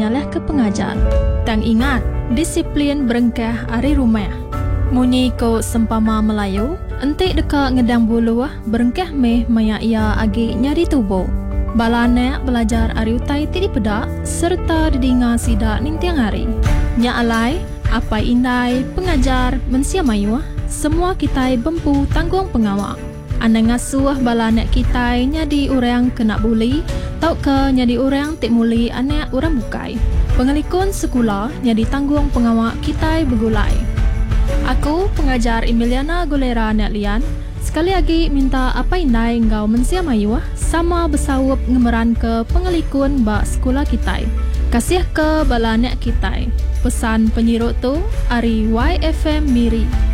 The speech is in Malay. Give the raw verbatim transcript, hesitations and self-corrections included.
nyaleh ke pengajar. Tang ingat, disiplin berengkah ari rumah. Munyi ko sempama Melayu, entik deka ngedang buluh berengkah meh maya ia agi nyari tubuh. Balane belajar ari utai tidi pedak serta didinga sidak nintiang hari. Nya alai, apa indai pengajar mensia mayu, semua kita bempu tanggung pengawak. Anda ngasuh balane kita nyadi orang kena buli, tau ke nyadi orang tik muli anak orang bukai. Pengelikun sekolah nyadi tanggung pengawak kita bergulai. Aku pengajar Emiliana Golera Nek Lian. Sekali lagi minta apa indai engkau mensia mayu sama bersawup ngemeran ke pengelikun bak sekolah kita. Kasih ke balanek kita. Pesan penyirut tu Ari Y F M Miri.